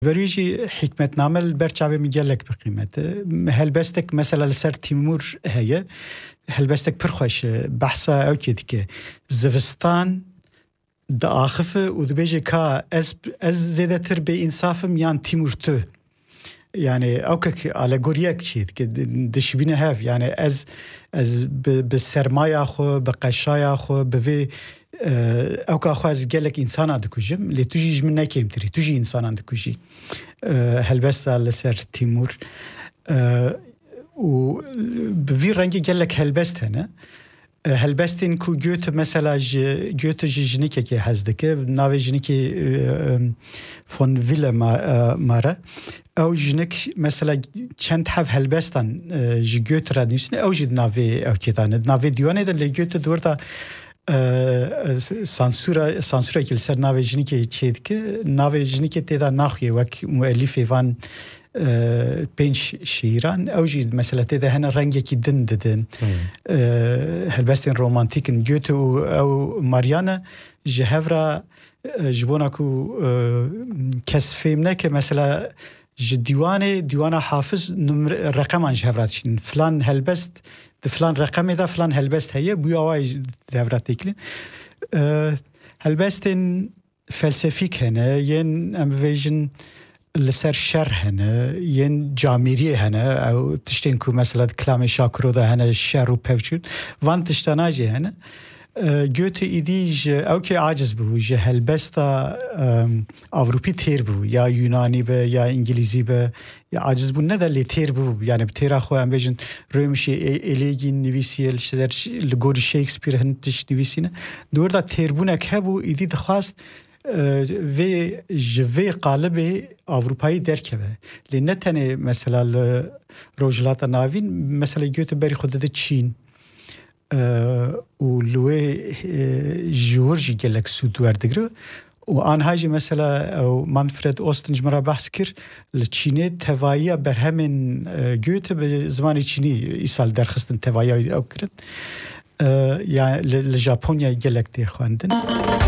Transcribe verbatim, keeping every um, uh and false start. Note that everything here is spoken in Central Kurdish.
برويجي حكمة نامل برشابة مجلك بقيمته هل بستك مثلا لسر تيمور هي هل بستك برخوش بحثا او كده زفستان دا آخفه و دبيجي كا از از زيادة تر بي انصافم يان تيمور تو يعني اوكك على غوريك شيء دشبينه هاف يعني از از بالسرمايه خو بقشايا خو بفي اوك اخو از قالك انسان ادكوجم اللي تجي من ناكيم تري تجي انسان ادكوجي هل بس على سر تيمور و بفي رنجي قالك هل بس هنا هل بس إن كو جوت مثلا جوت جنيكي كي حزدك ناوي جنيكي فون فيلا مارا او جنك مثلا چند حف هل بستان جوت را نيسن او جد ناوي او كيتان ناوي ديوانه اللي جوت دورتا سانسورا سانسورا كل سر ناوي جنيكي چيدك ناوي جنيكي تيدا ناخي وك مؤلف فان بينش شيران اوجد مثلا تدا هنا رنگي كي دن ددن هلبستين رومانتيكن جوتو او ماريانا جهفرا جبوناكو كس فهمنا که مثلا ديوانه ديوانه حافظ نمر رقمان جهفراتشين فلان هلبست فلان رقم ده فلان هلبست هي بو واي جهفراتيكلين هلبستين فلسفيك هنا ين ام فيجن لسر شر هنا ين جاميري هنا او تشتينكو مثلا كلام شاكرو ده هنا شر و بفجود وان تشتناجي هنا جوت ايديج او كي عاجز بو جه هلبستا اوروبي تير بو يا يوناني به يا انجليزي به يا عاجز بو نده اللي تير بو يعني بتير اخو ام بيجن رومشي اليجي نويسيل شدر لغوري شكسبير هنتش نويسينه دور دا تير بو نكبو ايدي دخواست و جوی قالب اروپایی درکه لنه تنه مثلا روجلات ناوین مثلا گوت بری خود ده چین و لوی جورجی گلک سود وردگرو و آنهاجی مثلا او منفرد اوستنج مرا بحث کر لچینه توایی بر همین گوت به زمان چینی ایسال درخستن توایی او کرد یا لژاپونیا گلک دی خواندن